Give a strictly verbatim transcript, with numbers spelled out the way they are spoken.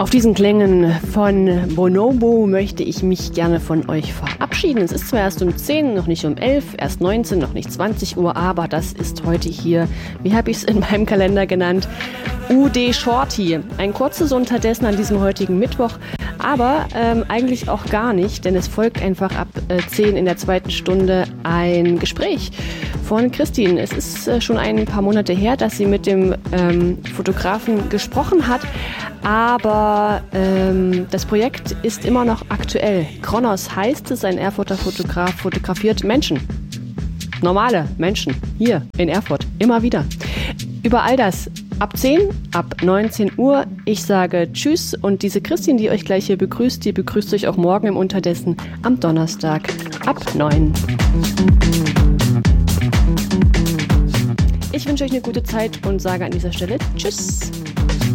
Auf diesen Klängen von Bonobo möchte ich mich gerne von euch verabschieden. Es ist zwar erst um zehn, noch nicht um elf, erst neunzehn, noch nicht zwanzig Uhr, aber das ist heute hier, wie habe ich es in meinem Kalender genannt, U D Shorty. Ein kurzes Unterdessen an diesem heutigen Mittwoch, aber ähm, eigentlich auch gar nicht, denn es folgt einfach ab äh, zehn in der zweiten Stunde ein Gespräch von Christine. Es ist äh, schon ein paar Monate her, dass sie mit dem ähm, Fotografen gesprochen hat, aber ähm, das Projekt ist immer noch aktuell. Kronos heißt es, ein Erfurter Fotograf fotografiert Menschen. Normale Menschen hier in Erfurt, immer wieder. Über all das ab zehn, ab neunzehn Uhr. Ich sage Tschüss und diese Christine, die euch gleich hier begrüßt, die begrüßt euch auch morgen im Unterdessen am Donnerstag ab neun. Ich wünsche euch eine gute Zeit und sage an dieser Stelle Tschüss.